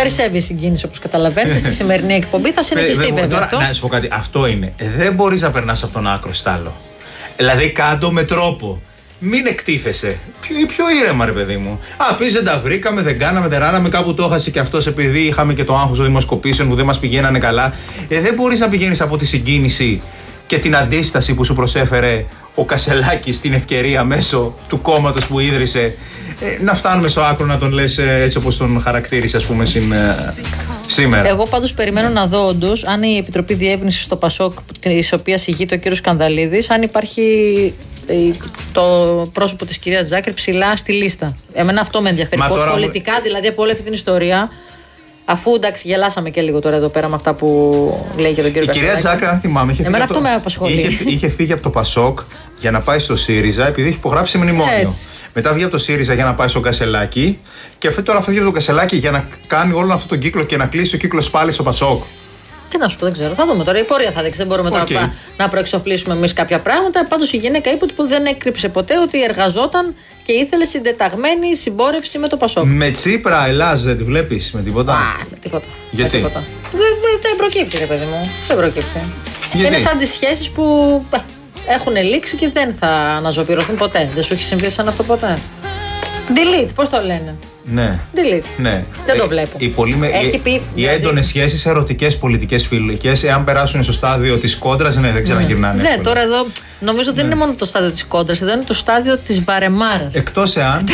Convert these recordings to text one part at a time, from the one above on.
Περισσεύει η συγκίνηση, όπως καταλαβαίνετε. Στη σημερινή εκπομπή θα συνεχιστεί βέβαια αυτό. Να σου πω κάτι, αυτό είναι. Δεν μπορείς να περνάς από τον άκρο στ' άλλο. Δηλαδή κάτω με τρόπο. Μην εκτίθεσαι. Πιο ήρεμα, ρε παιδί μου. Πεις δεν τα βρήκαμε, δεν κάναμε, δεν ράναμε. Κάπου το έχασε και αυτός επειδή είχαμε και το άγχος των δημοσκοπήσεων που δεν μας πηγαίνανε καλά. Δεν μπορείς να πηγαίνεις από τη συγκίνηση και την αντίσταση που σου προσέφερε ο Κασελάκης στην ευκαιρία μέσω του κόμματος που ίδρυσε. Να φτάνουμε στο άκρο να τον λες έτσι όπως τον χαρακτήρισε, ας πούμε, σήμερα. Εγώ πάντως περιμένω να δω όντως αν η Επιτροπή Διεύρυνσης στο ΠΑΣΟΚ, της οποίας ηγείται ο κ. Σκανδαλίδης, αν υπάρχει το πρόσωπο της κυρίας Τζάκρη ψηλά στη λίστα. Εμένα αυτό με ενδιαφέρει. Πολιτικά, δηλαδή από όλη αυτή την ιστορία. Αφού εντάξει, γελάσαμε και λίγο τώρα εδώ πέρα με αυτά που λέει για τον κύριο Κασελάκη. Η κυρία Τζάκρη, αν θυμάμαι, εμένα αυτό με απασχολεί. Είχε φύγει από το ΠΑΣΟΚ για να πάει στο ΣΥΡΙΖΑ επειδή έχει υπογράψει μνημόνιο. Έτσι. Μετά βγήκε από το ΣΥΡΙΖΑ για να πάει στο Κασελάκη. Και τώρα φύγει από το Κασελάκη για να κάνει όλο αυτό τον κύκλο και να κλείσει ο κύκλος πάλι στο ΠΑΣΟΚ. Τι να σου πω, δεν ξέρω. Θα δούμε τώρα. Η πορεία θα δείξει. Δεν μπορούμε τώρα να προεξοφλήσουμε εμείς κάποια πράγματα. Πάντως η γυναίκα είπε ότι δεν έκρυψε ποτέ ότι εργαζόταν και ήθελε συντεταγμένη συμπόρευση με το ΠΑΣΟΚ. Με Τσίπρα, Ελλάς δεν τη βλέπεις με τίποτα? Με τίποτα. Γιατί? Δεν προκύπτει, ρε παιδί μου. Δεν προκύπτει. Γιατί? Είναι σαν τις σχέσεις που έχουν λήξει και δεν θα αναζωπηρωθούν ποτέ. Δεν σου έχει συμβεί σαν αυτό ποτέ? Delete, πώς το λένε? Ναι. Delete. Ναι. Δεν το βλέπω. Οι έντονες σχέσεις, ερωτικές, πολιτικές, φιλικές, εάν περάσουν στο στάδιο της κόντρας, δεν ξαναγυρνάνε. Ναι, τώρα εδώ νομίζω δεν είναι μόνο το στάδιο της κόντρας, εδώ είναι το στάδιο της βαρεμάρας. Εκτός εάν.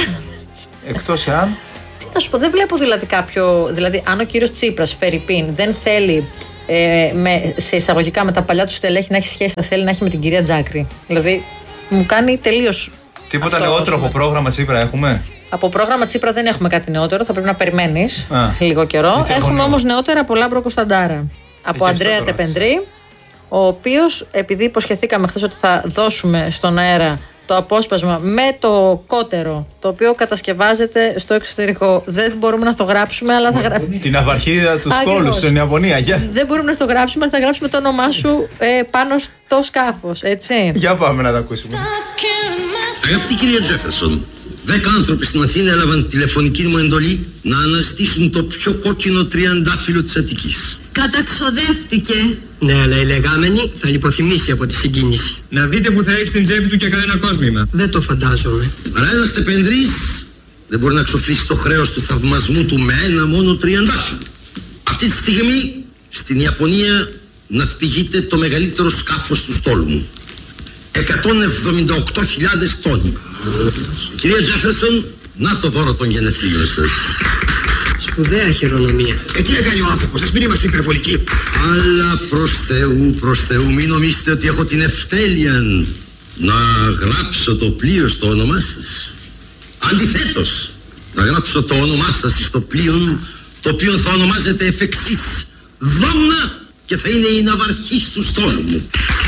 Τι να σου πω, δεν βλέπω δηλαδή κάποιο. Δηλαδή, αν ο κύριος Τσίπρας, Φερρυπίν, δεν θέλει σε εισαγωγικά με τα παλιά του στελέχη να έχει σχέση, θα θέλει να έχει με την κυρία Τζάκρη. Δηλαδή, μου κάνει τελείως. Τίποτα νεότερο από πρόγραμμα Τσίπρα έχουμε? Από πρόγραμμα Τσίπρα δεν έχουμε κάτι νεότερο, θα πρέπει να περιμένεις λίγο καιρό. Έχουμε όμως νεότερα από Λάμπρο Κωνσταντάρα. Από Αντρέα Τεπεντρή, ο οποίος, επειδή υποσχεθήκαμε χθες ότι θα δώσουμε στον αέρα το απόσπασμα με το κότερο, το οποίο κατασκευάζεται στο εξωτερικό. Δεν μπορούμε να στο γράψουμε, αλλά θα γράψουμε. Την αυαρχίδα του σκόλου στην Ιαπωνία. Δεν μπορούμε να στο γράψουμε, αλλά θα γράψουμε το όνομά σου πάνω στο σκάφος, έτσι. Για πάμε να τα ακούσουμε. Αγαπητή κυρία Τζέφερσον, 10 άνθρωποι στην Αθήνα έλαβαν τηλεφωνική μου εντολή να αναζητήσουν το πιο κόκκινο τριαντάφυλλο της Αττικής. Καταξοδεύτηκε. Ναι, αλλά η λεγάμενη θα λιποθυμήσει από τη συγκίνηση. Να δείτε που θα έχει στην τσέπη του και κανένα κόσμημα. Δεν το φαντάζομαι. Αλλά ένας τεπενδρής δεν μπορεί να ξοφλήσει το χρέος του θαυμασμού του με ένα μόνο τριαντάφυλλο. Αυτή τη στιγμή στην Ιαπωνία ναυπηγείται το μεγαλύτερο σκάφος του στόλου μου. 178.000 τόνοι. Κυρία Τζέφερσον, να το δώρο των γενεθλίων σας. Σπουδαία χειρονομία. Τι να κάνει ο άνθρωπος, ας μην είμαστε υπερβολικοί. Αλλά προς Θεού, μην νομίζετε ότι έχω την ευτέλεια να γράψω το πλοίο στο όνομά σας. Αντιθέτως, να γράψω το όνομά σας στο πλοίο, το οποίο θα ονομάζεται εφ' εξής Δόμνα και θα είναι η ναυαρχής του στόλου μου.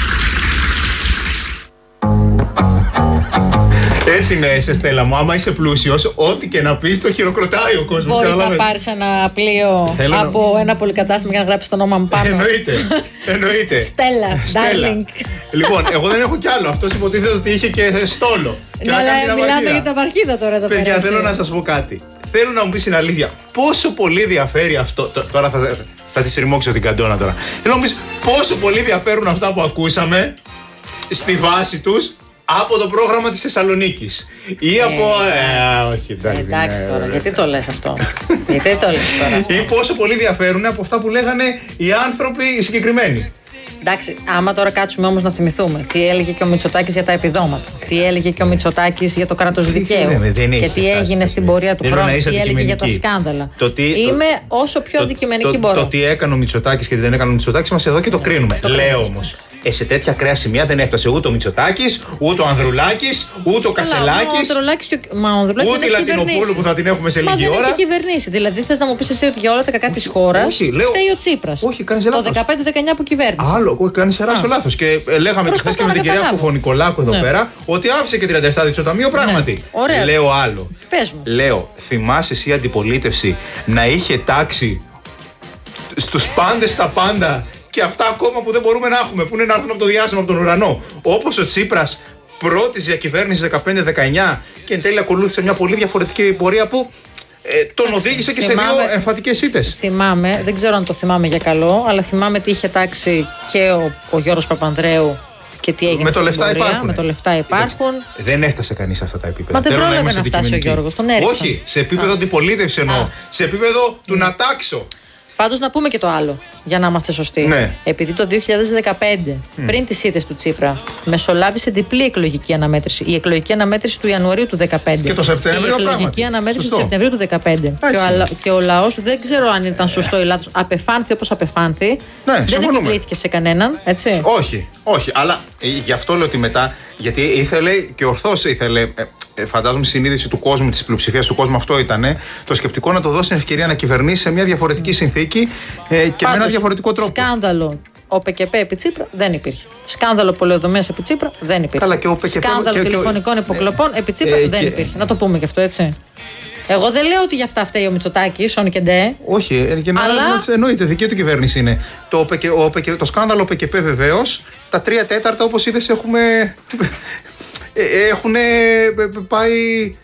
Έτσι είναι, σε Στέλλα μου. Άμα είσαι πλούσιος, ό,τι και να πεις το χειροκροτάει ο κόσμος. Μπορείς να πάρεις ένα πλοίο από ένα πολυκατάστημα για να γράψεις το όνομα μου πάνω? Εννοείται. Στέλλα, darling. Λοιπόν, εγώ δεν έχω κι άλλο. Αυτός υποτίθεται ότι είχε και στόλο. Αλλά μιλάτε για τα βαρχίδα τώρα εδώ πέρα. Παιδιά, θέλω να σας πω κάτι. Θέλω να μου πεις την αλήθεια. Πόσο πολύ διαφέρει αυτό. Τώρα θα τη σειρμώξω την καντόνα τώρα. Θέλω να μου πεις πόσο πολύ διαφέρουν αυτά που ακούσαμε στη βάση τους από το πρόγραμμα της Θεσσαλονίκης ή από... όχι, εντάξει τώρα, γιατί το λες αυτό? Γιατί το λες τώρα? Ή πόσο πολύ διαφέρουν από αυτά που λέγανε οι άνθρωποι οι συγκεκριμένοι. Εντάξει, άμα τώρα κάτσουμε όμως να θυμηθούμε τι έλεγε και ο Μητσοτάκης για τα επιδόματα, τι έλεγε και ο Μητσοτάκης για το κράτος δικαίου και τι έγινε στην πορεία του χρόνου, τι έλεγε για τα σκάνδαλα. Είμαι όσο πιο αντικειμενική μπορώ. Το τι έκανε ο Μητσοτάκης και τι δεν έκανε ο Μητσοτάκης μας εδώ και το κρίνουμε. Λέω όμως, σε τέτοια ακραία σημεία δεν έφτασε ούτε ο Μητσοτάκης, ούτε ο Ανδρουλάκης, ούτε ο Κασελάκης, ούτε η Λατινοπούλου που θα την έχουμε σε λίγη ώρα. Μα δεν έχει κυβερνήσει. Δηλαδή θες να μου πεις εσύ ότι για όλα τα κακά της χώρας φταίει ο Τσίπρας? Όχι, κάνεις λάθος. Το 15-19 που κυβέρνησε. Άλλο, κάνεις τεράστιο λάθος. Και λέγαμε και χθες και με την κυρία Κουφωνικολάκου εδώ πέρα ότι άφησε και 37 δις ταμείο πράγματι. Λέω άλλο. Λέω, θυμάσαι εσύ η αντιπολίτευση να είχε τάξει στους πάντες τα πάντα και αυτά ακόμα που δεν μπορούμε να έχουμε, που είναι να έρθουν από το διάστημα, από τον ουρανό. Όπως ο Τσίπρας πρώτης διακυβέρνησης 15-19 και εν τέλει ακολούθησε μια πολύ διαφορετική πορεία που τον οδήγησε και σε 2 εμφατικές ήττες. Θυμάμαι, δεν ξέρω αν το θυμάμαι για καλό, αλλά θυμάμαι τι είχε τάξει και ο Γιώργος Παπανδρέου και τι έγινε στην πορεία. Με το λεφτά υπάρχουν. Δεν έφτασε κανείς σε αυτά τα επίπεδα. Μα δεν πρόλαβε να φτάσει ο Γιώργος, τον έριξαν. Όχι, σε επίπεδο αντιπολίτευση εννοώ. Σε επίπεδο του να τάξω. Πάντως να πούμε και το άλλο, για να είμαστε σωστοί. Ναι. Επειδή το 2015, πριν τις ήττες του Τσίπρα, μεσολάβησε διπλή εκλογική αναμέτρηση. Η εκλογική αναμέτρηση του Ιανουαρίου του 2015. Και το Σεπτέμβριο. Και η εκλογική αναμέτρηση του Σεπτεμβρίου του 2015. Και ο λαός, δεν ξέρω αν ήταν σωστό ή λάθος, απεφάνθη όπως απεφάνθη. Ναι, δεν επιβλήθηκε σε κανέναν, έτσι. Όχι. Αλλά γι' αυτό λέω ότι μετά, γιατί ήθελε και ορθώς ήθελε. Φαντάζομαι η συνείδηση του κόσμου, της πλειοψηφίας του κόσμου αυτό ήταν. Το σκεπτικό να το δώσει την ευκαιρία να κυβερνήσει σε μια διαφορετική συνθήκη και με ένα διαφορετικό τρόπο. Σκάνδαλο ο ΠΚΠ επί Τσίπρα δεν υπήρχε. Σκάνδαλο πολεοδομίας επί Τσίπρα δεν υπήρχε. Καλά, και ο ΠΚΠ, σκάνδαλο τηλεφωνικών υποκλοπών επί Τσίπρα δεν υπήρχε. Να το πούμε και αυτό, έτσι. Εγώ δεν λέω ότι γι' αυτά φταίει ο Μητσοτάκης, Σον και Ντε. Όχι, εννοείται, δική του κυβέρνηση είναι. Το σκάνδαλο ΠΚΠ βεβαίως, τα 3/4 όπως είδες έχουν πάει.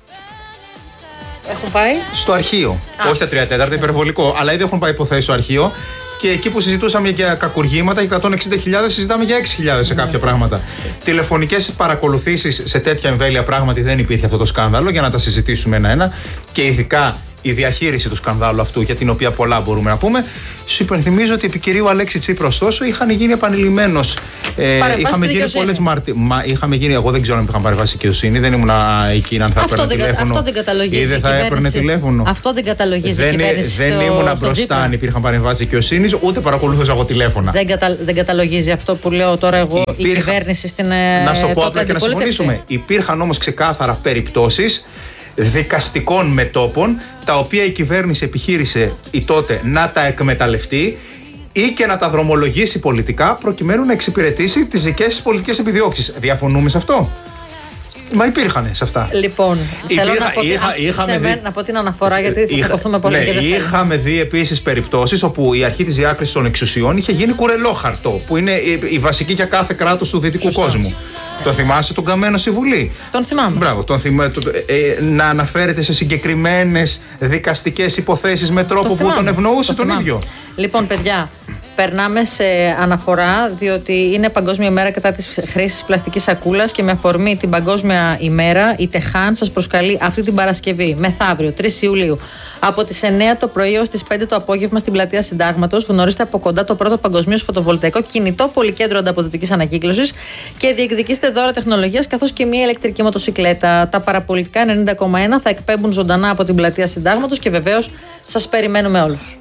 Έχουν πάει στο αρχείο. Όχι τα 3/4, υπερβολικό. Αλλά ήδη έχουν πάει υποθέσεις στο αρχείο. Και εκεί που συζητούσαμε για κακουργήματα, για 160.000, συζητάμε για 6.000 σε κάποια πράγματα. Τηλεφωνικές παρακολουθήσεις σε τέτοια εμβέλεια πράγματι δεν υπήρχε αυτό το σκάνδαλο, για να τα συζητήσουμε ένα-ένα. Και ειδικά η διαχείριση του σκανδάλου αυτού, για την οποία πολλά μπορούμε να πούμε. Σου υπενθυμίζω ότι επί κυρίου Αλέξη Τσίπρα, ωστόσο, είχαν γίνει επανειλημμένως. Είχαμε γίνει πολλές είχαμε γίνει, εγώ δεν ξέρω αν είχαν παρεμβάσει δικαιοσύνη, δεν ήμουν εκεί αν θα έπαιρνε τηλέφωνο. Αυτό δεν καταλογίζει. Ή δεν θα έπαιρνε τηλέφωνο. Αυτό δεν καταλογίζει η κυβέρνηση. Δεν ήμουν μπροστά αν υπήρχαν παρεμβάσει δικαιοσύνη, ούτε παρακολουθούσα εγώ τηλέφωνα. Δεν καταλογίζει αυτό που λέω τώρα εγώ η κυβέρνηση στην. Να σου πω απλά και να συμφωνήσουμε. Υπήρχαν όμως ξεκάθαρα περιπτώσεις δικαστικών μετώπων, τα οποία η κυβέρνηση επιχείρησε η τότε να τα εκμεταλλευτεί ή και να τα δρομολογήσει πολιτικά προκειμένου να εξυπηρετήσει τις δικές της πολιτικές επιδιώξεις. Διαφωνούμε σε αυτό? Μα υπήρχαν σε αυτά. Λοιπόν, θέλω να πω την αναφορά, γιατί θα τοποθούμε πολύ και δεν είχαμε δει επίσης περιπτώσεις όπου η αρχή της διάκρισης των εξουσιών είχε γίνει κουρελόχαρτο, που είναι η βασική για κάθε κράτος του δυτικού κόσμου. Το θυμάσαι τον καμένο στη Βουλή? Τον θυμάμαι. Μπράβο, να αναφέρεται σε συγκεκριμένες δικαστικές υποθέσεις με τρόπο που τον ευνοούσε τον ίδιο. Λοιπόν, παιδιά, περνάμε σε αναφορά, διότι είναι Παγκόσμια ημέρα κατά της χρήσης πλαστικής σακούλας και με αφορμή την Παγκόσμια ημέρα η ΤΕΧΑΝ σας προσκαλεί αυτή την Παρασκευή, μεθαύριο, 3 Ιουλίου, από τις 9 το πρωί ως τις 5 το απόγευμα στην πλατεία Συντάγματος. Γνωρίστε από κοντά το πρώτο παγκοσμίως φωτοβολταϊκό κινητό πολυκέντρο ανταποδοτικής ανακύκλωσης και διεκδικήστε δώρα τεχνολογίας καθώς και μια ηλεκτρική μοτοσικλέτα. Τα παραπολιτικά 90,1 θα εκπέμπουν ζωντανά από την πλατεία Συντάγματος και βεβαίως σας περιμένουμε όλους.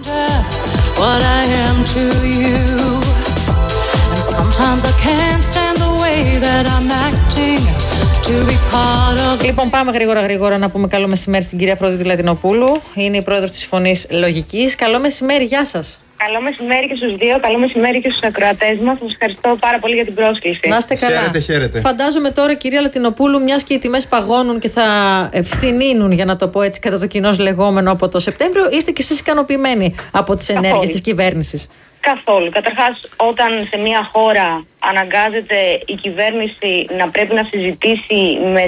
What I am to you, and sometimes I can't stand the way that I'm acting to be part of. Λοιπόν, πάμε γρήγορα να πούμε καλό μεσημέρι στην κυρία Αφροδίτη Λατινοπούλου. Είναι η πρόεδρος της Φωνής Λογικής. Καλό μεσημέρι, γεια σας. Καλό μεσημέρι και στους δύο, καλό μεσημέρι και στους ακροατές μας. Σας ευχαριστώ πάρα πολύ για την πρόσκληση. Να είστε καλά. Χαίρετε. Φαντάζομαι τώρα, κυρία Λατινοπούλου, μιας και οι τιμές παγώνουν και θα φθηνίνουν, για να το πω έτσι, κατά το κοινώς λεγόμενο από το Σεπτέμβριο, είστε κι εσείς ικανοποιημένοι από τις ενέργειες της κυβέρνησης? Καθόλου. Καταρχάς, όταν σε μια χώρα αναγκάζεται η κυβέρνηση να πρέπει να συζητήσει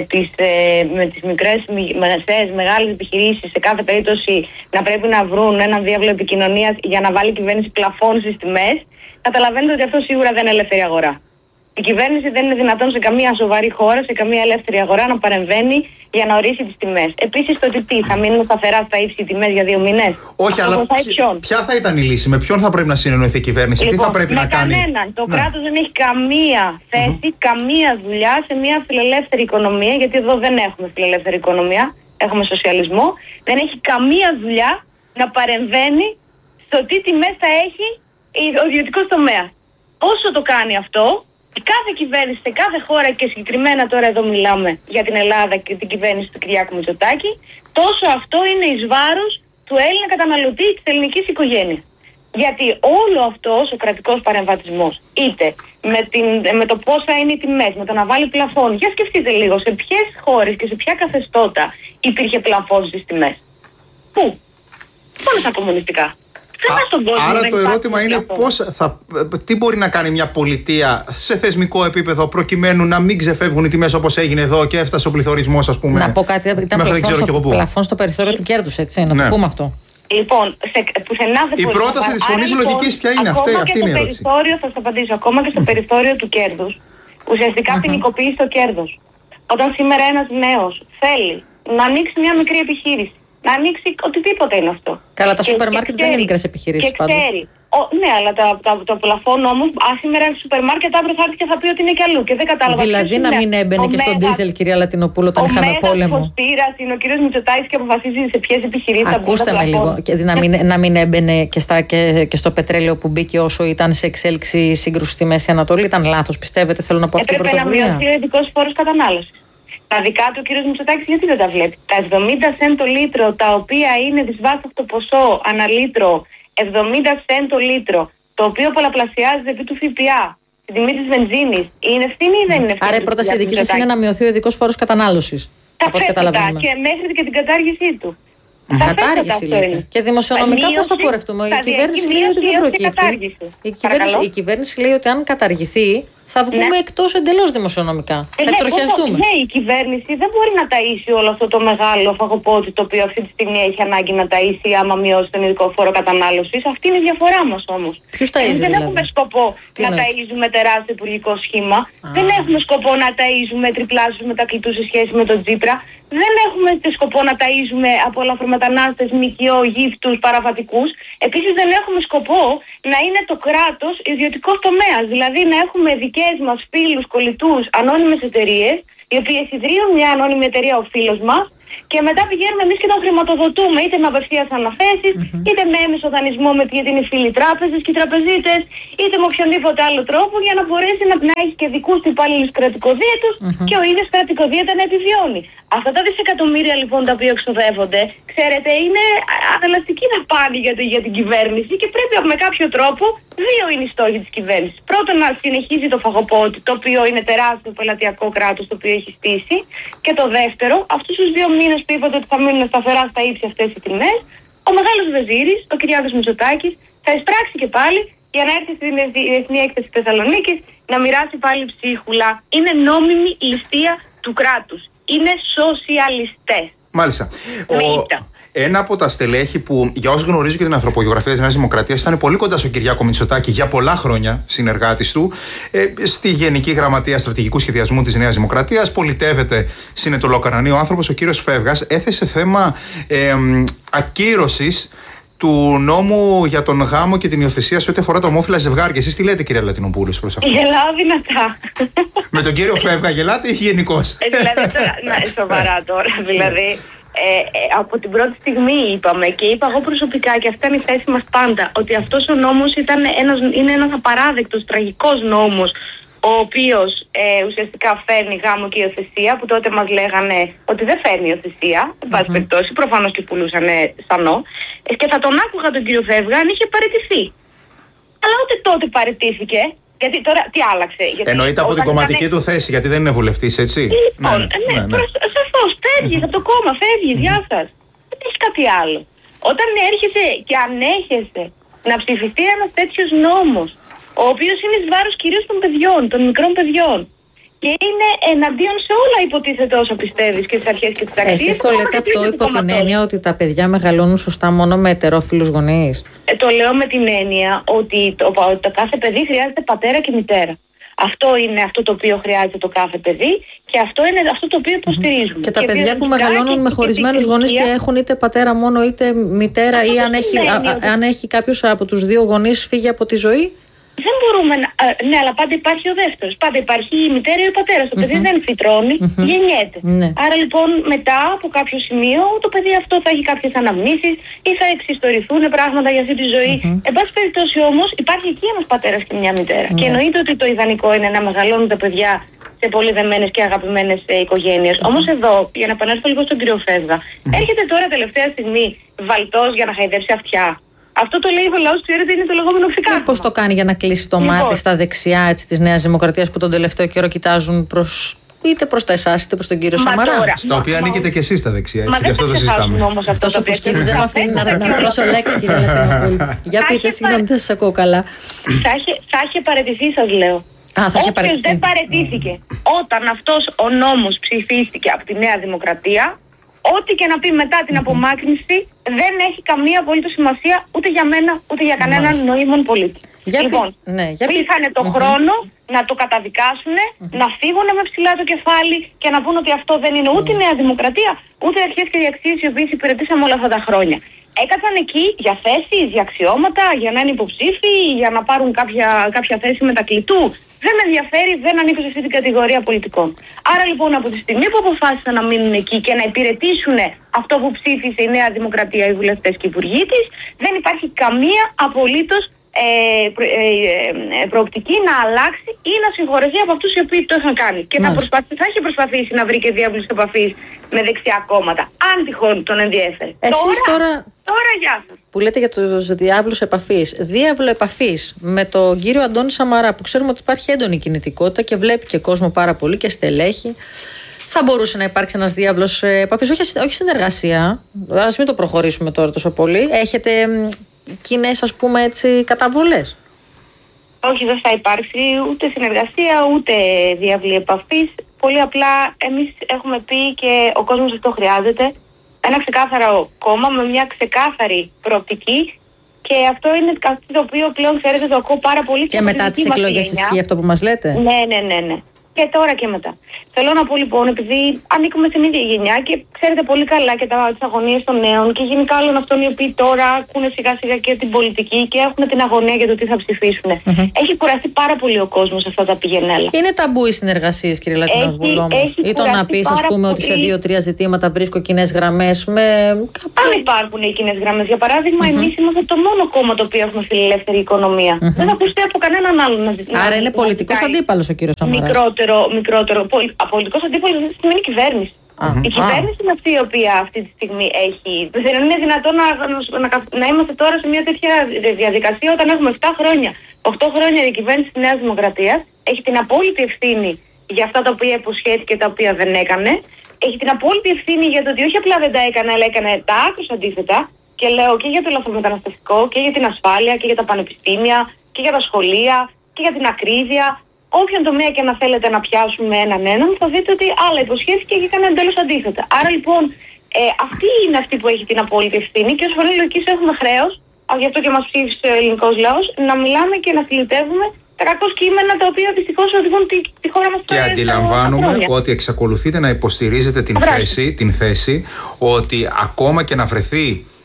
με τις μικρές, μεσαίες, μεγάλες επιχειρήσεις, σε κάθε περίπτωση να πρέπει να βρουν έναν διάβλο επικοινωνίας για να βάλει η κυβέρνηση πλαφόν στις τιμές, καταλαβαίνετε ότι αυτό σίγουρα δεν είναι ελεύθερη αγορά. Η κυβέρνηση δεν είναι δυνατόν σε καμία σοβαρή χώρα, σε καμία ελεύθερη αγορά να παρεμβαίνει για να ορίσει τις τιμές. Επίσης, το ότι θα μείνουν σταθερά στα ύψη τιμές για 2 μήνες. Όχι, αλλά ποια θα ήταν η λύση, με ποιον θα πρέπει να συνεννοηθεί η κυβέρνηση, τι θα πρέπει να κάνει? Με κανέναν. Το κράτος δεν έχει καμία θέση, καμία δουλειά σε μια φιλελεύθερη οικονομία, γιατί εδώ δεν έχουμε φιλελεύθερη οικονομία, έχουμε σοσιαλισμό. Δεν έχει καμία δουλειά να παρεμβαίνει στο τι τιμές θα έχει ο ιδιωτικός τομέας. Όσο το κάνει αυτό, κάθε κυβέρνηση σε κάθε χώρα, και συγκεκριμένα τώρα εδώ μιλάμε για την Ελλάδα και την κυβέρνηση του Κυριάκου Μητσοτάκη, τόσο αυτό είναι εις βάρος του Έλληνα καταναλωτή, της ελληνικής οικογένειας. Γιατί όλο αυτός ο κρατικός παρεμβατισμός, είτε με το πώς θα είναι οι τιμές, με το να βάλει πλαφόν, για σκεφτείτε λίγο σε ποιες χώρες και σε ποια καθεστώτα υπήρχε πλαφόν στις τιμές. Πού? Όλα στα κομμουνιστικά. στον κόσμο. Άρα το ερώτημα είναι τι μπορεί να κάνει μια πολιτεία σε θεσμικό επίπεδο προκειμένου να μην ξεφεύγουν οι τιμές όπως έγινε εδώ και έφτασε ο πληθωρισμός, ας πούμε. Να πω κάτι, ήταν πλαφόν στο περιθώριο του κέρδους, έτσι, να το πούμε αυτό. Λοιπόν, πουθενά δεν η πρόταση της φωνής λογικής ποια είναι αυτή είναι η ερώτηση. Θα σας απαντήσω. Ακόμα και στο περιθώριο του κέρδους, ουσιαστικά ποινικοποιεί το κέρδος. Όταν σήμερα ένας νέος θέλει να ανοίξει μια μικρή επιχείρηση, να ανοίξει οτιδήποτε είναι αυτό. Καλά, τα σούπερ μάρκετ δεν είναι μικρές επιχειρήσεις πάντως. Ναι, αλλά το πλαφόν όμως, σήμερα στο σούπερ μάρκετ αύριο θα έρθει και θα πει ότι είναι κι αλλού. Και δεν κατάλαβα. Δηλαδή να μην έμπαινε και στον ντίζελ, κυρία Λατινοπούλου, όταν είχαμε πόλεμο. Ο Φωστήρας είναι ο κύριος Μητσοτάκης και αποφασίζει σε ποιες επιχειρήσεις θα μπουν. Ακούστε με λίγο. Και να μην έμπαινε και στο πετρέλαιο που μπήκε όσο ήταν σε εξέλιξη σύγκρουση στη Μέση Ανατολή. Ήταν λάθος, πιστεύετε, θέλω να πω αυτή η πρωτοβουλία. Έπρεπε να μειωθεί ο ειδικός φόρος κατανάλωσης. Τα δικά του ο κύριος Μητσοτάκης γιατί δεν τα βλέπει. Τα 70 σέντ το λίτρο, τα οποία είναι δυσβάσταχτο ποσό ανά λίτρο, 70 σέντ το λίτρο, το οποίο πολλαπλασιάζεται επί του ΦΠΑ, στην τιμή της βενζίνης, είναι ευθύνη ή δεν είναι ευθύνη? Άρα η πρόταση δική σας είναι να μειωθεί ο ειδικός φόρος κατανάλωσης. Τα φέτητα και μέχρι και την κατάργησή του. Κατάργηση λέει. Και δημοσιονομικά πώς θα πορευτούμε? Η κυβέρνηση λέει ότι δεν προκύπτει. Η κυβέρνηση λέει ότι αν καταργηθεί θα βγούμε εκτός εντελώς δημοσιονομικά. Θα εκτροχιαστούμε. Ναι, η κυβέρνηση δεν μπορεί να ταΐσει όλο αυτό το μεγάλο φαγοπότη το οποίο αυτή τη στιγμή έχει ανάγκη να ταΐσει άμα μειώσει τον ειδικό φόρο κατανάλωσης. Αυτή είναι η διαφορά μας όμως. Ποιους ταΐζει δηλαδή? Δεν έχουμε σκοπό να ταΐζουμε τεράστιο υπουργικό σχήμα. Δεν έχουμε σκοπό να ταΐζουμε τριπλάσιους μετακλητούς σε σχέση με τον Τσίπρα. Δεν έχουμε σκοπό να ταΐζουμε απολαφρομετανάστες, ΜΚΟ, γύφτους, παραβατικούς. Επίσης δεν έχουμε σκοπό να είναι το κράτος ιδιωτικός τομέας. Δηλαδή να έχουμε δικές μας φίλους, κολλητούς, ανώνυμες εταιρείες, οι οποίες ιδρύουν μια ανώνυμη εταιρεία ο φίλος μας και μετά πηγαίνουμε εμείς και τον χρηματοδοτούμε είτε με απευθείας αναθέσεις, είτε με έμεσο δανεισμό γιατί είναι φίλοι τράπεζες και οι τραπεζίτες, είτε με οποιονδήποτε άλλο τρόπο για να μπορέσει να έχει και δικούς του υπάλληλους κρατικοδίαιτους και ο ίδιος κρατικοδίαιτα να επιβιώνει. Αυτά τα δισεκατομμύρια λοιπόν τα οποία εξοδεύονται, ξέρετε, είναι αναλαστική δαπάνη για την κυβέρνηση και πρέπει με κάποιο τρόπο δύο είναι οι στόχοι της κυβέρνησης. Πρώτον, να συνεχίζει το φαγοπότη, το οποίο είναι τεράστιο πελατειακό κράτος το οποίο έχει στήσει. Και το δεύτερο, αυτούς τους 2 μήνες που είπατε ότι θα μείνουν σταθερά στα ύψη αυτές οι τιμές, ο μεγάλος βεζίρης, ο Κυριάκος Μητσοτάκης, θα εισπράξει και πάλι για να έρθει στην Διεθνή Έκθεση Θεσσαλονίκης να μοιράσει πάλι ψίχουλα. Είναι νόμιμη ληστεία του κράτους. Είναι σοσιαλιστές. Μάλιστα. Ένα από τα στελέχη που, για όσους γνωρίζω και την ανθρωπογεωγραφία της Νέας Δημοκρατίας, ήταν πολύ κοντά στον Κυριάκο Μητσοτάκη για πολλά χρόνια, συνεργάτης του, στη Γενική Γραμματεία Στρατηγικού Σχεδιασμού της Νέας Δημοκρατίας. Πολιτεύεται συνετολοκαρανή ο άνθρωπος, ο κύριος Φεύγας, έθεσε θέμα ακύρωσης του νόμου για τον γάμο και την υιοθεσία σε ό,τι αφορά τα ομόφυλα ζευγάρια. Εσείς τι λέτε, κυρία Λατινοπούλου, προς αυτό? Γελάω δυνατά. Με τον κύριο Φεύγα γελάτε ή γενικώς? Δηλαδή τώρα, σοβαρά τώρα, δηλαδή. Από την πρώτη στιγμή είπαμε και είπα εγώ προσωπικά και αυτή ήταν η θέση μας πάντα, ότι αυτός ο νόμος είναι ένας απαράδεκτος, τραγικός νόμος, ο οποίος ουσιαστικά φέρνει γάμο και υιοθεσία, που τότε μας λέγανε ότι δεν φέρνει υιοθεσία, εν πάση περιπτώσει, προφανώς και πουλούσανε σανό, και θα τον άκουγα τον κύριο Φεύγα αν είχε παραιτηθεί. Αλλά ούτε τότε παραιτήθηκε. Γιατί τώρα τι άλλαξε? Εννοείται από την κομματική του θέση, γιατί δεν είναι βουλευτής, έτσι? Λοιπόν, σαφώς, φεύγεις από το κόμμα, φεύγεις, γεια σας. Δεν έχει κάτι άλλο. Όταν έρχεσαι και ανέχεσαι να ψηφιστεί ένας τέτοιος νόμος, ο οποίος είναι εις βάρος κυρίως των παιδιών, των μικρών παιδιών, και είναι εναντίον σε όλα υποτίθεται όσα πιστεύεις και τις αρχές και τις αξίες. Εσείς το λέτε αυτό υπό την έννοια ότι τα παιδιά μεγαλώνουν σωστά μόνο με ετερόφιλους γονείς? Το λέω με την έννοια ότι το κάθε παιδί χρειάζεται πατέρα και μητέρα. Αυτό είναι αυτό το οποίο χρειάζεται το κάθε παιδί και αυτό είναι αυτό το οποίο υποστηρίζουμε. Και τα παιδιά που μεγαλώνουν με χωρισμένους γονείς και έχουν είτε πατέρα μόνο είτε μητέρα, ή αν έχει κάποιος από τους δύο γονείς φύγει από τη ζωή? Δεν μπορούμε να. Ναι, αλλά πάντα υπάρχει ο δεύτερος. Πάντα υπάρχει η μητέρα ή ο πατέρας. Το παιδί δεν φυτρώνει, γεννιέται. Άρα λοιπόν μετά από κάποιο σημείο το παιδί αυτό θα έχει κάποιες αναμνήσεις ή θα εξιστορηθούν πράγματα για αυτή τη ζωή. Εν πάση περιπτώσει όμως υπάρχει εκεί ένας πατέρας και μια μητέρα. Και εννοείται ότι το ιδανικό είναι να μεγαλώνουν τα παιδιά σε πολύ δεμένες και αγαπημένες οικογένειες. Όμως εδώ, για να επανέλθω λίγο στον κύριο Φεύγα, έρχεται τώρα τελευταία στιγμή βαλτός για να χαϊδέψει αυτιά. Αυτό το λέει ο λαός, ξέρετε, είναι το λεγόμενο ξεκάθαρο. Πώς το κάνει για να κλείσει το μάτι στα δεξιά της Νέας Δημοκρατίας που τον τελευταίο καιρό κοιτάζουν προς είτε προς τα εσάς είτε προς τον κύριο Σαμαρά. Τώρα, στα οποία ανήκετε και εσείς στα δεξιά. Μα δεν θα ξεχάσουμε όμως αυτό. Αυτός ο Φουσκίδης δεν με αφήνει να δώσω λέξη, κύριε Λατινοπούλου. Για πείτε, συγγνώμη, δεν σας ακούω καλά. Θα είχε παραιτηθεί, σας λέω. Όποιος δεν παραιτήθηκε όταν αυτός ο νόμος ψηφίστηκε από τη Νέα Δημοκρατία, ό,τι και να πει μετά την απομάκρυνση, δεν έχει καμία απολύτως σημασία ούτε για μένα ούτε για κανέναν νοήμων πολίτη. Λοιπόν, είχαν το χρόνο να το καταδικάσουν, να φύγουν με ψηλά το κεφάλι και να πούν ότι αυτό δεν είναι ούτε η Νέα Δημοκρατία, ούτε οι αρχές και οι αξίες οι οποίες υπηρετήσαμε όλα αυτά τα χρόνια. Έκατσαν εκεί για θέσεις, για αξιώματα, για να είναι υποψήφοι, για να πάρουν κάποια θέση μετακλητού. Δεν με ενδιαφέρει, δεν ανήκω σε αυτή την κατηγορία πολιτικών. Άρα λοιπόν από τη στιγμή που αποφάσισαν να μείνουν εκεί και να υπηρετήσουν αυτό που ψήφισε η Νέα Δημοκρατία, οι βουλευτές και οι υπουργοί της, δεν υπάρχει καμία απολύτως προοπτική να αλλάξει ή να συγχωρεθεί από αυτούς οι οποίοι το είχαν κάνει. Και θα έχει προσπαθήσει να βρει και διάβλους επαφής με δεξιά κόμματα, αν τυχόν τον ενδιέφερε. Εσείς τώρα γεια σας. Που λέτε για τους διάβλους επαφής, διάβλο επαφής με τον κύριο Αντώνη Σαμαρά, που ξέρουμε ότι υπάρχει έντονη κινητικότητα και βλέπει και κόσμο πάρα πολύ και στελέχη. Θα μπορούσε να υπάρξει ένας διάβλος επαφής, όχι συνεργασία. Ας μην το προχωρήσουμε τώρα τόσο πολύ. Έχετε κοινές, ας πούμε, έτσι, καταβολές? Όχι, δεν θα υπάρξει ούτε συνεργασία ούτε διάβλη επαφής. Πολύ απλά εμείς έχουμε πει και ο κόσμος αυτό χρειάζεται. Ένα ξεκάθαρο κόμμα με μια ξεκάθαρη προοπτική, και αυτό είναι κάτι το οποίο πλέον, ξέρετε, το ακούω πάρα πολύ. Και μετά τις εκλογές ισχύει αυτό που μας λέτε? Ναι. Και τώρα και μετά. Θέλω να πω λοιπόν, επειδή ανήκουμε στην ίδια γενιά και ξέρετε πολύ καλά και τις αγωνίες των νέων και γενικά όλων αυτών οι οποίοι τώρα ακούνε σιγά σιγά και την πολιτική και έχουν την αγωνία για το τι θα ψηφίσουν. Έχει κουραστεί πάρα πολύ ο κόσμος αυτά τα πηγενέλα. Είναι ταμπού οι συνεργασίες, κύριε Λατινοπούλου, όμως? Ή το να πεις, ας πούμε, ότι σε 2-3 ζητήματα βρίσκω κοινές γραμμές με. Αν υπάρχουν οι κοινές γραμμές, για παράδειγμα, εμείς είμαστε το μόνο κόμμα το οποίο έχουμε φιλελεύθερη οικονομία. Δεν θα ακουστεί από κανέναν άλλον να ζητήσει. Άρα είναι πολιτικός αντίπαλος ο κύριος Σαμαράς. Μικρότερο. Πολιτικός αντίπαλος δεν σημαίνει κυβέρνηση. Η κυβέρνηση είναι αυτή η οποία αυτή τη στιγμή έχει. Δεν είναι δυνατόν να είμαστε τώρα σε μια τέτοια διαδικασία όταν έχουμε 8 χρόνια η κυβέρνηση της Νέας Δημοκρατίας. Έχει την απόλυτη ευθύνη για αυτά τα οποία υποσχέθηκε, τα οποία δεν έκανε. Έχει την απόλυτη ευθύνη για το ότι όχι απλά δεν τα έκανε, αλλά έκανε τα άκρως αντίθετα. Και λέω και για το λαθρομεταναστευτικό και για την ασφάλεια και για τα πανεπιστήμια και για τα σχολεία και για την ακρίβεια. Όποιον τομέα και να θέλετε να πιάσουμε έναν, θα δείτε ότι άλλα υποσχέθηκε και έκανε εντελώς αντίθετα. Άρα λοιπόν, αυτή είναι αυτή που έχει την απόλυτη ευθύνη και ως φωνή λογικής έχουμε χρέος, γι' αυτό και μας ψήφισε ο ελληνικός λαός, να μιλάμε και να φιλιτεύουμε τα κακώς κείμενα τα οποία δυστυχώς οδηγούν τη χώρα μας. Και αντιλαμβάνομαι ότι εξακολουθείτε να υποστηρίζετε την θέση ότι ακόμα και να βρεθεί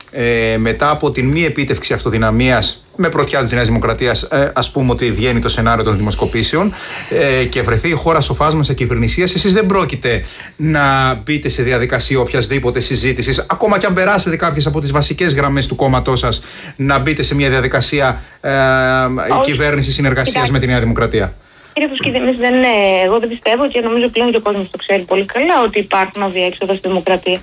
μετά από την μη επίτευξη αυτοδυναμίας με πρωτιά της Νέας Δημοκρατίας, ας πούμε ότι βγαίνει το σενάριο των δημοσκοπήσεων και βρεθεί η χώρα στο φάσμα σε κυβερνησίας, εσείς δεν πρόκειται να μπείτε σε διαδικασία οποιασδήποτε συζήτησης, ακόμα και αν περάσετε κάποιες από τις βασικές γραμμές του κόμματός σας, να μπείτε σε μια διαδικασία κυβέρνησης συνεργασίας με τη Νέα Δημοκρατία? Κύριε Φουσκίδη, εγώ δεν πιστεύω και νομίζω πλέον και ο κόσμος το ξέρει πολύ καλά ότι υπάρχουν αδιέξοδα στη δημοκρατία.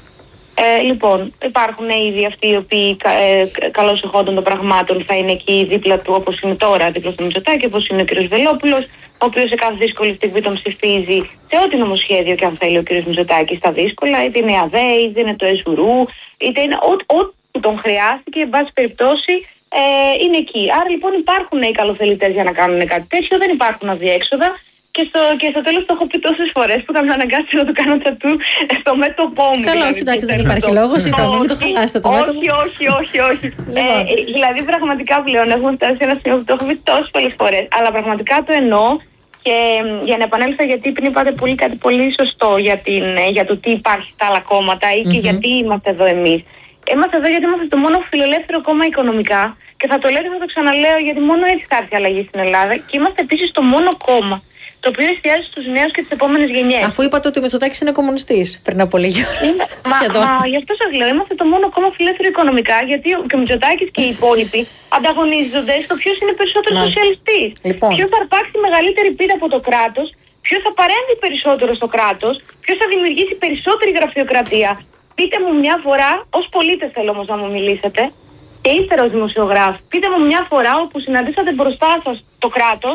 Λοιπόν, υπάρχουν ήδη αυτοί οι οποίοι καλώς εχόντων των πραγμάτων θα είναι εκεί δίπλα του, όπως είναι τώρα δίπλα στο Μητσοτάκη, όπως είναι ο κ. Βελόπουλος, ο οποίος σε κάθε δύσκολη στιγμή τον ψηφίζει σε ό,τι νομοσχέδιο και αν θέλει ο κ. Μητσοτάκης στα δύσκολα, είτε είναι ΑΔΕ, είτε είναι το ΕΣΟΥΡΟΥ, είτε είναι ό,τι τον χρειάστηκε, εν πάση περιπτώσει είναι εκεί. Άρα λοιπόν υπάρχουν οι καλοθελητές για να κάνουν κάτι τέτοιο, δεν υπάρχουν αδιέξοδα. Και στο τέλος το έχω πει τόσες φορές που θα με αναγκάσει να το κάνω τατού στο μέτωπό μου. Καλά, όχι, εντάξει, δεν υπάρχει λόγος. Είπαμε, μην το χαλάσετε το μέτωπο. Όχι. Δηλαδή, πραγματικά πλέον έχουμε φτάσει σε ένα σημείο που το έχω πει τόσες πολλές φορές. Αλλά πραγματικά το εννοώ. Και για να επανέλθω, γιατί πριν είπατε κάτι πολύ σωστό για το τι υπάρχει στα άλλα κόμματα ή και γιατί είμαστε εδώ εμείς. Είμαστε εδώ γιατί είμαστε το μόνο φιλελεύθερο κόμμα οικονομικά. Και θα το λέω και θα το ξαναλέω, γιατί μόνο έτσι θα έρθει αλλαγή στην Ελλάδα. Και είμαστε επίσης το μόνο κόμμα το οποίο εστιάζει στους νέους και τις επόμενες γενιές. Αφού είπατε ότι ο Μητσοτάκης είναι κομμουνιστής πριν από λίγες ώρες. Μα γι' αυτό σας λέω, είμαστε το μόνο κόμμα φιλελεύθερο οικονομικά, γιατί και ο Μητσοτάκης και οι υπόλοιποι ανταγωνίζονται στο ποιος είναι περισσότερο σοσιαλιστής. Λοιπόν. Ποιος θα αρπάξει μεγαλύτερη πίτα από το κράτος, ποιος θα παρέμβει περισσότερο στο κράτος, ποιος θα δημιουργήσει περισσότερη γραφειοκρατία. Πείτε μου μια φορά, ως πολίτες θέλω όμως να μου μιλήσετε, και ύστερα ως δημοσιογράφοι, πείτε μου μια φορά όπου συναντήσατε μπροστά σας το κράτος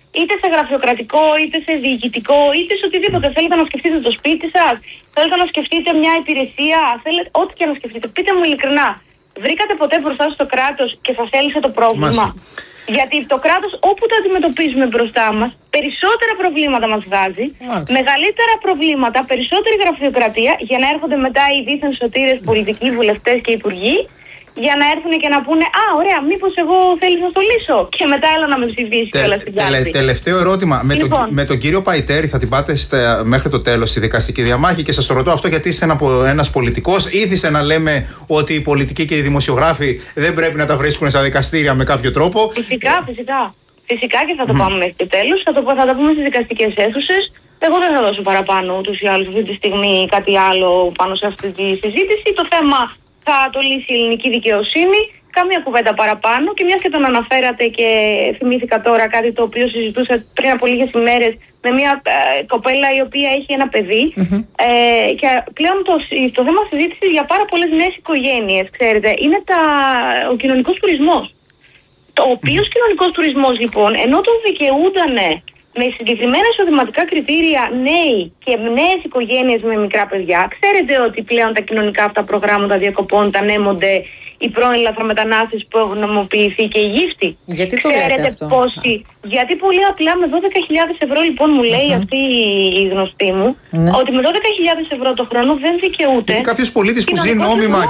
είτε σε γραφειοκρατικό, είτε σε διοικητικό, είτε σε οτιδήποτε. Θέλετε να σκεφτείτε το σπίτι σας, θέλετε να σκεφτείτε μια υπηρεσία, θέλετε ό,τι και να σκεφτείτε. Πείτε μου ειλικρινά, βρήκατε ποτέ μπροστά στο κράτος και σας έλυσε το πρόβλημα? Γιατί το κράτος, όπου το αντιμετωπίζουμε μπροστά μας, περισσότερα προβλήματα μας βγάζει, μεγαλύτερα προβλήματα, περισσότερη γραφειοκρατία, για να έρχονται μετά οι δίθεν σωτήρες πολιτικοί, βουλευτές και υπουργοί, για να έρθουν και να πούνε «Α, ωραία, μήπως εγώ θέλεις να το λύσω» και μετά έλα να με ψηφίσεις όλα στην κάλπη. Τελευταίο ερώτημα. Με τον κύριο Παϊτέρη θα την πάτε μέχρι το τέλος στη δικαστική διαμάχη, και σας το ρωτώ αυτό γιατί είσαι ένας πολιτικός. Ήθισε να λέμε ότι οι πολιτικοί και οι δημοσιογράφοι δεν πρέπει να τα βρίσκουν στα δικαστήρια με κάποιο τρόπο. Φυσικά και θα το πάμε μέχρι το τέλος. Θα τα πούμε στις δικαστικές αίθουσες. Εγώ δεν θα δώσω παραπάνω ούτως ή άλλως αυτή τη στιγμή κάτι άλλο πάνω σε αυτή τη συζήτηση. Το θέμα θα το λύσει η ελληνική δικαιοσύνη. Καμία κουβέντα παραπάνω. Και μιας και τον αναφέρατε και θυμήθηκα τώρα κάτι το οποίο συζητούσα πριν από λίγες ημέρες με μια κοπέλα η οποία έχει ένα παιδί. Και πλέον το θέμα συζήτησης για πάρα πολλές νέες οικογένειες, ξέρετε, είναι ο κοινωνικός τουρισμός. Ο οποίος κοινωνικός τουρισμός λοιπόν, ενώ τον δικαιούντανε με συγκεκριμένα εισοδηματικά κριτήρια νέοι και νέες οικογένειες με μικρά παιδιά, ξέρετε ότι πλέον τα κοινωνικά αυτά προγράμματα διακοπών τα ανέμονται οι πρώην λαθρομετανάστες που έχουν νομοποιηθεί και οι γύφτοι. Γιατί το λέτε αυτό? Γιατί πολύ απλά με 12.000 ευρώ λοιπόν μου λέει αυτή η γνωστή μου, ότι με 12.000 ευρώ το χρόνο δεν δικαιούται. Γιατί κάποιος πολίτης που ζει νόμιμα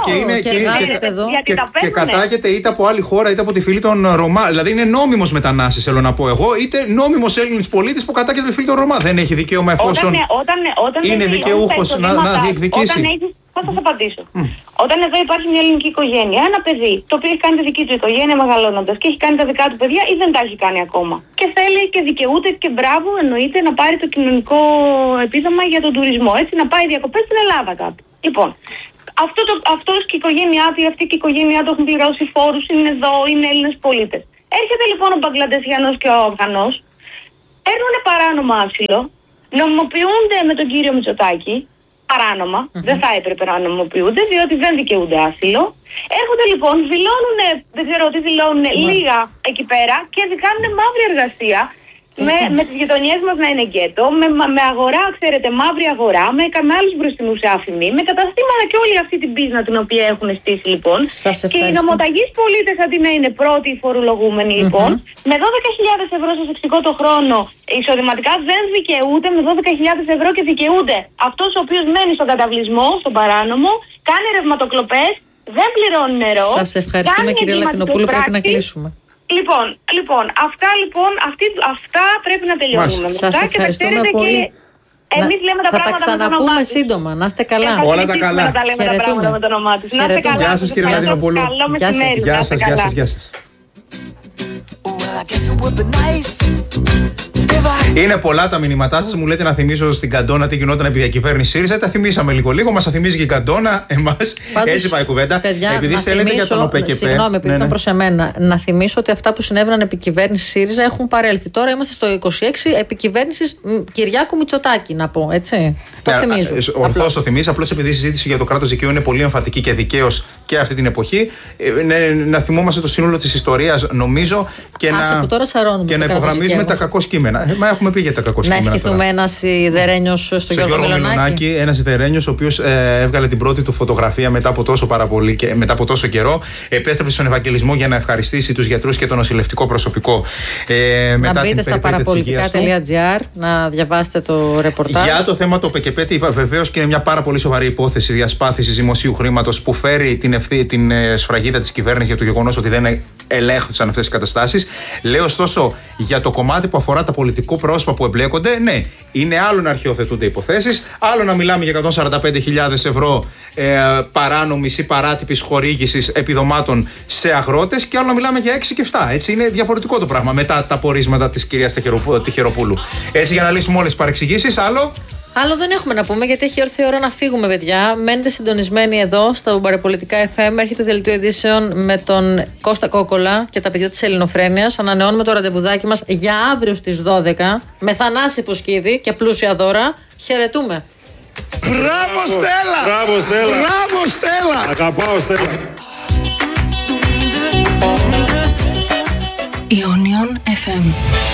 και κατάγεται είτε από άλλη χώρα είτε από τη φυλή των Ρωμά, δηλαδή είναι νόμιμος μετανάστης, θέλω να πω εγώ, είτε νόμιμος Έλληνης πολίτης που κατάγεται τη φυλή των Ρωμά. Δεν έχει δικαίωμα εφόσον είναι δικαιούχος να διεκδικήσει. Θα σας απαντήσω. Όταν εδώ υπάρχει μια ελληνική οικογένεια, ένα παιδί το οποίο έχει κάνει τη δική του οικογένεια μεγαλώνοντας και έχει κάνει τα δικά του παιδιά ή δεν τα έχει κάνει ακόμα, και θέλει και δικαιούται και μπράβο εννοείται να πάρει το κοινωνικό επίδομα για τον τουρισμό, έτσι, να πάει διακοπές στην Ελλάδα κάπου. Λοιπόν, αυτός και η οικογένειά του ή αυτή και η οικογένειά του έχουν πληρώσει φόρους, είναι εδώ, είναι Έλληνες πολίτες. Έρχεται λοιπόν ο Μπαγκλαντεσιανός και ο Αφγανός, παίρνουν παράνομο άσυλο, νομιμοποιούνται με τον κύριο Μητσοτάκη. Παράνομα, δεν θα έπρεπε να νομιμοποιούνται, διότι δεν δικαιούνται άσυλο. Έρχονται λοιπόν, δηλώνουν, δεν ξέρω τι δηλώνουν, λίγα εκεί πέρα και κάνουν μαύρη εργασία. Με τις γειτονιές μας να είναι γκέτο, με αγορά, ξέρετε, μαύρη αγορά, με άλλους μπροστινούς άφημοι, με καταστήματα και όλη αυτή την πίσνα την οποία έχουν στήσει λοιπόν. Και οι νομοταγείς πολίτες αντί να είναι πρώτοι φορολογούμενοι λοιπόν, με 12.000 ευρώ σας εξηγώ το χρόνο εισοδηματικά δεν δικαιούται, με 12.000 ευρώ και δικαιούται αυτός ο οποίος μένει στον καταβλισμό, στον παράνομο, κάνει ρευματοκλοπές, δεν πληρώνει νερό. Σας ευχαριστούμε κυρία Λατινοπούλου, πρέπει να κλείσουμε. Αυτά πρέπει να τελειώνουμε. Σας ευχαριστούμε πολύ. Εμείς λέμε τα θα πράγματα τα ξαναπούμε σύντομα. Να είστε καλά. Όλα τα καλά. Να τα λέμε τα πράγματα με το όνομά της. Να είστε καλά. Γεια σας κύριε Λατινοπούλου. Καλό μεσημέρι. Γεια σας. Είναι πολλά τα μηνύματά σας. Μου λέτε να θυμίσω στην Καντόνα τι γινόταν επί διακυβέρνηση ΣΥΡΙΖΑ. Τα θυμήσαμε λίγο. Μας τα θυμίζει και η Καντόνα, εμάς. Έτσι πάει η κουβέντα. Παιδιά, επειδή θέλετε για τον ΟΠΕΚΕΠΕ. Συγγνώμη, επειδή ήταν προς εμένα. Να θυμίσω ότι αυτά που συνέβαιναν επί κυβέρνηση ΣΥΡΙΖΑ έχουν παρέλθει. Τώρα είμαστε στο 26 επί κυβέρνηση Κυριάκου Μητσοτάκη, να πω. Έτσι. Το θυμίζω. Ορθώς το θυμίζει. Απλώς επειδή η συζήτηση για το κράτος δικαίου είναι πολύ εμφατική και δικαίως και αυτή την εποχή. Να θυμόμαστε το σύνολο της ιστορίας, νομίζω. Και να υπογραμμίζουμε τα κακό κείμενα. Μα έχουμε πει για τα κακό κείμενα. Να ευχηθούμε ένα σιδερένιος στο Γιώργο Μιλονάκη. Ένας σιδερένιος, ο οποίος έβγαλε την πρώτη του φωτογραφία μετά από τόσο καιρό. Επέστρεψε στον Ευαγγελισμό για να ευχαριστήσει τους γιατρούς και το νοσηλευτικό προσωπικό. Να μπείτε στα παραπολιτικά.gr να διαβάσετε το ρεπορτάζ. Για το θέμα του ΟΠΕΚΕΠΕ, βεβαίως και είναι μια πάρα πολύ σοβαρή υπόθεση διασπάθησης δημοσίου χρήματος που φέρει την σφραγίδα της κυβέρνησης για το γεγονός ότι δεν ελέγχθησαν αυτές οι καταστάσεις. Λέω ωστόσο για το κομμάτι που αφορά τα πολιτικό πρόσωπα που εμπλέκονται, ναι, είναι άλλο να αρχαιοθετούνται υποθέσεις, άλλο να μιλάμε για 145.000 ευρώ παράνομης ή παράτυπης χορήγησης επιδομάτων σε αγρότες, και άλλο να μιλάμε για 6 και 7. Έτσι είναι διαφορετικό το πράγμα μετά τα πορίσματα της κυρίας Τυχεροπούλου. Έτσι, για να λύσουμε όλες τις παρεξηγήσεις, Άλλο δεν έχουμε να πούμε, γιατί έχει έρθει η ώρα να φύγουμε, παιδιά. Μένετε συντονισμένοι εδώ στο Παραπολιτικά FM. Έρχεται δελτίο ειδήσεων με τον Κώστα Κόκολα και τα παιδιά της Ελληνοφρένειας. Ανανεώνουμε το ραντεβουδάκι μας για αύριο στις 12 με Θανάση Πουσκίδη και πλούσια δώρα. Χαιρετούμε. Μπράβο Στέλλα! Μπράβο Στέλλα! Μπράβο Στέλλα! Αγαπάω Στέλλα! Ionion FM.